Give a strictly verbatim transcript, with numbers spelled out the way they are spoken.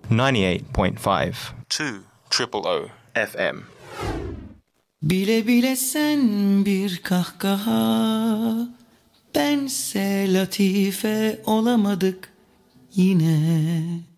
ninety-eight point five. two triple O F M. Bile bile sen bir kahkaha, bense latife olamadık yine.